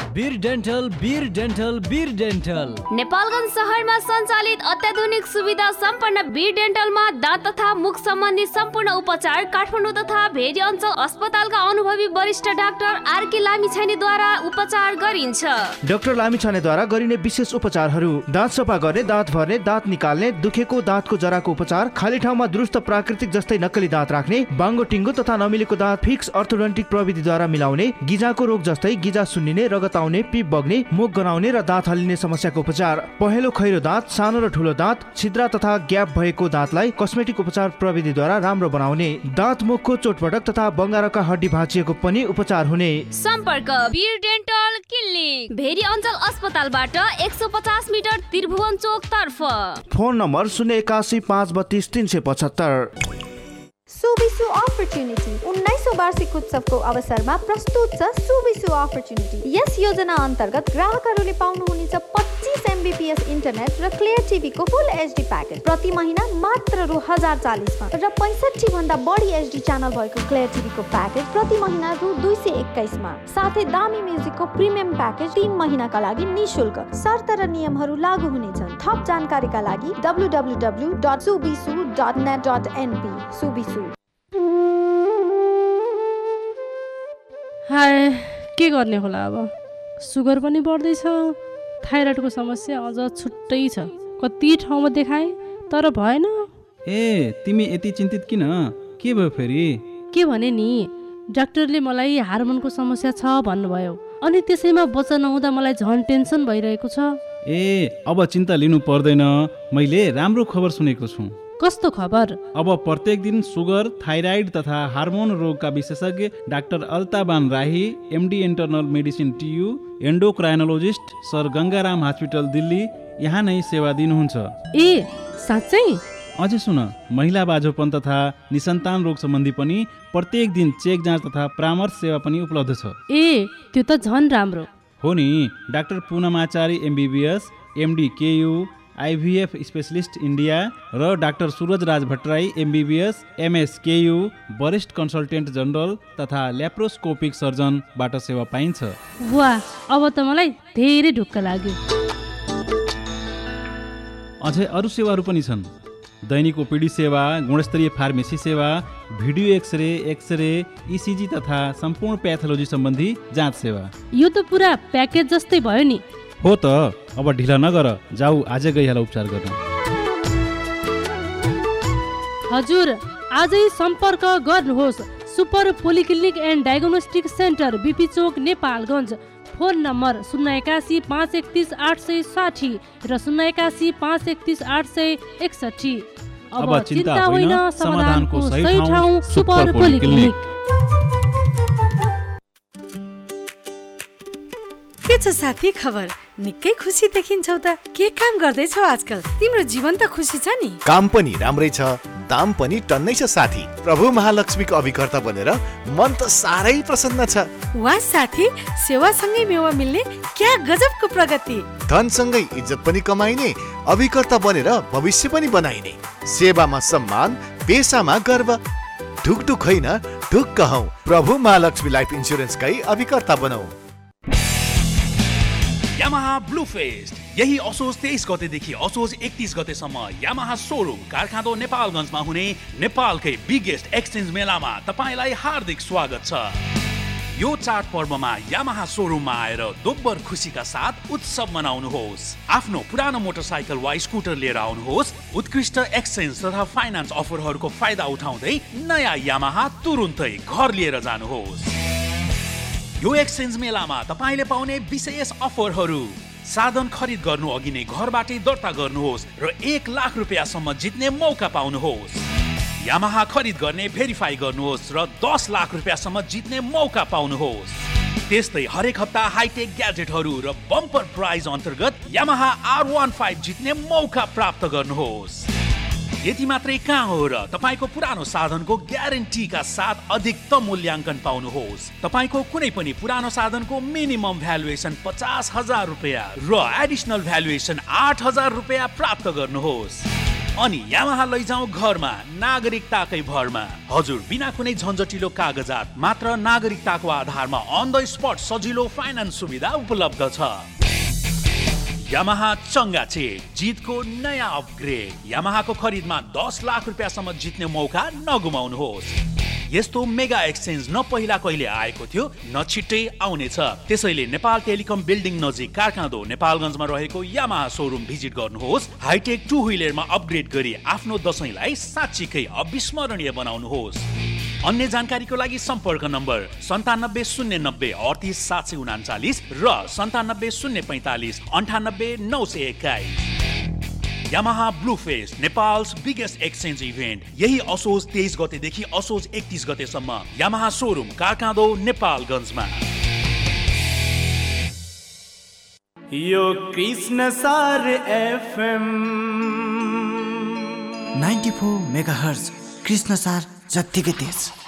वीर dental Nepalgunj शहरमा सञ्चालित अत्याधुनिक सुविधा सम्पन्न वीर डेन्टलमा दाँत तथा मुख सम्बन्धी सम्पूर्ण उपचार काठमाडौँ तथा भेरी अञ्चल अस्पतालका अनुभवी वरिष्ठ डाक्टर आरके लामिछानेद्वारा उपचार गरिन्छ। डाक्टर लामिछानेद्वारा गरिने विशेष उपचारहरू: दाँत सफा गर्ने, दाँत भर्ने, दाँत निकाल्ने, दुखेको दाँतको जराको उपचार, खाली ठाउँमा दुरुस्त प्राकृतिक जस्तै नक्कली दाँत राख्ने, बाङ्गो टिङ्गो तथा नमिलेको दाँत फिक्स अर्थोडोन्टिक प्रविधिद्वारा मिलाउने, गिजाको रोग जस्तै गिजा सुन्निने, रगत आउने, पिप बग्ने, मुख गनाउने र दाँत हल्लिने समस्याको उपचार, पहेँलो खैरो दाँत, सानो र ठुलो दाँत, छिद्रा तथा ग्याप भएको दाँतलाई कस्मेटिक उपचार प्रविधिद्वारा राम्रो बनाउने, दाँत मुखको चोटपटक तथा बङ्गारका हड्डी भाँचिएको पनि उपचार हुने। सम्पर्क वीर डेन्टल क्लिनिक, भेरी अञ्चल अस्पतालबाट 150 मिटर त्रिभुवन चोक तर्फ। Phone number 081 532 375। सुबिसु अपर्च्युनिटी 19औं वार्षिक उत्सवको अवसरमा प्रस्तुत छ सुबिसु अपर्च्युनिटी। यस योजना अन्तर्गत ग्राहकहरूले पाउनुहुनेछ 25 MBPS इन्टरनेट र क्लियर टिभीको फुल HD प्याकेज प्रति महिना मात्र रु 1040 मा र 65 भन्दा बढी HD च्यानल भएको क्लियर टिभीको प्याकेज प्रति महिना रु 221 मा। साथै दामी म्युजिकको प्रिमियम प्याकेज 3 महिनाका लागि निशुल्क। शर्त र नियमहरू लागू हुनेछन्। थप जानकारीका लागि www.subisu.net.np। सुबिसु। हाय, के गर्ने होला अब? सुगर पनि बढ्दैछ, थाइरोइडको समस्या अझ छुट्टै छ। कति ठाउँमा देखाएँ तर भएन। ए, तिमी यति चिन्तित किन? के भयो फेरि? के भने नि, डाक्टरले मलाई हार्मोनको समस्या छ भन्नुभयो। अनि त्यसैमा बच्चा नहुँदा मलाई झन् टेन्सन भइरहेको छ। ए, अब चिन्ता लिनु पर्दैन। मैले राम्रो खबर सुनेको छु। कस्तो खबर? अब प्रत्येक दिन सुगर, थाइराइड तथा हार्मोन रोगका विशेषज्ञ डाक्टर अल्ताबान राही, MD internal medicine TU, एन्डोक्राइनोलोजिस्ट sir Gangaram hospital Delhi यहाँ नै सेवा दिनुहुन्छ। ए, साँच्चै? अझै सुन, महिला बाझोपन तथा निसन्तान रोग सम्बन्धी पनि प्रत्येक दिन चेक जाँच तथा परामर्श सेवा पनि उपलब्ध छ। ए, त्यो त झन् राम्रो हो नि। Doctor पूनमाचारी MBBS, MD KU, IVF specialist India र डाक्टर सूरज राज भट्टराई MBBS, MS KU, वरिष्ठ कन्सल्टेन्ट जनरल तथा ल्याप्रोस्कोपिक सर्जनबाट सेवा पाइन्छ। वाह, अब त मलाई धेरै ढुक्क लाग्यो। अझै अरू सेवाहरू पनि छन्। दैनिक OPD सेवा, गुणस्तरीय फार्मेसी सेवा, भिडियो एक्सरे, ECG तथा सम्पूर्ण प्याथोलोजी सम्बन्धी जाँच सेवा। यो त पुरा प्याकेज जस्तै भयो नि। हो त, अब ढिला नगर, जाऊ आजै गइहाल उपचार गर्न। हजुर, आजै सम्पर्क गर्नुहोस् super polyclinic and diagnostic centre, BP Chowk, Nepalgunj. Phone number 081 531 860 र 081 531 861। अब चिन्ता होइन, समाधानको सही ठाउँ सुपर पोलिक्लिनिक। के छ साथी खबर? निकै खुसी देखिन्छौ त। के काम गर्दैछौ आजकल? तिम्रो जीवन त खुसी छ नि? काम पनि राम्रै छ, दाम पनि टन्नै छ साथी। प्रभु महालक्ष्मीको अभिकर्ता बनेर मन त साह्रै प्रसन्न छ। वाह साथी, सेवासँगै मेवा मिल्ने क्या गजबको प्रगति। धनसँगै इज्जत पनि कमाइने, अभिकर्ता बनेर भविष्य पनि बनाइने। सेवामा सम्मान, पेसामा गर्व। ढुकढुक होइन, ढुक्क हौ। प्रभु महालक्ष्मी लाइफ इन्स्योरेन्सकै अभिकर्ता बनौ। यामाहा ब्लू फेस्ट यही असोज 23 गतेदेखि असोज 31 गतेसम्म यामाहा सोरुम कारखाना नेपालगञ्जमा हुने नेपालकै बिगेस्ट एक्सचेन्ज मेलामा तपाईलाई हार्दिक स्वागत छ। यो चाड पर्वमा यामाहा सोरुममा आएर दोब्बर खुसीका साथ उत्सव मनाउनुहोस्। आफ्नो पुरानो मोटरसाइकल वा स्कुटर लिएर आउनुहोस्। उत्कृष्ट एक्सचेन्ज तथा फाइनान्स अफरहरूको फाइदा उठाउँदै नयाँ यामाहा तुरुन्तै घर लिएर जानुहोस्। यो एक्सचेन्ज मेलामा तपाईले पाउने विशेष अफरहरू: साधन खरिद गर्नु अघि नै घरबाटै दर्ता गर्नुहोस् र 1 लाख रुपैयाँसम्म जित्ने मौका पाउनुहोस्। यामाहा खरिद गर्ने भेरिफाई गर्नुहोस् र 10 लाख रुपैयाँसम्म जित्ने मौका पाउनुहोस्। त्यस्तै हरेक हप्ता हाइटेक ग्याजेटहरू र बम्पर प्राइज अन्तर्गत यामाहा R15 जित्ने मौका प्राप्त गर्नुहोस्। यति मात्रै कहाँ हो र, तपाईको पुरानो साधनको ग्यारेन्टीका साथ अधिकतम मूल्याङ्कन पाउनुहोस्। तपाईको कुनै पनि पुरानो साधनको मिनिमम भ्यालुएसन 50,000 रुपैयाँ र एडिसनल भ्यालुएसन 8,000 रुपैयाँ प्राप्त गर्नुहोस्। अनि यामाहा लैजाऊ घरमा नागरिकताकै भरमा। हजुर बिना कुनै झन्झटिलो कागजात मात्र नागरिकताको आधारमा अन द स्पट सजिलो फाइनान्स सुविधा उपलब्ध छ। यामाहा चङ्गा चेक, जितको नयाँ अपग्रेड। यामाहाको खरिदमा 10 लाख रुपियाँसम्म जित्ने मौका नगुमाउनुहोस्। यस्तो मेगा एक्सचेन्ज न पहिला कहिले आएको थियो न छिट्टै आउनेछ। त्यसैले नेपाल टेलिकम बिल्डिङ नजिक कारखाँदो नेपालगञ्जमा रहेको यामाहा शोरूम भिजिट गर्नुहोस्। हाइटेक 2 व्हिलरमा अपग्रेड गरी आफ्नो दशैंलाई साँच्चीकै अविस्मरणीय बनाउनुहोस्। अन्य जानकारीको लागि सम्पर्क नम्बर 9709 38 739 र 97 045 98 921। Yamaha blue fest, Nepals biggest exchange event यही असोज 23 गतेदेखि असोज 31 गतेसम्म यामाहा शोरूम कारखाँदो नेपालगञ्जमा। यो कृष्ण सार एफएम 94 मेगाहर्ज कृष्ण सार जत्तिकै तेज।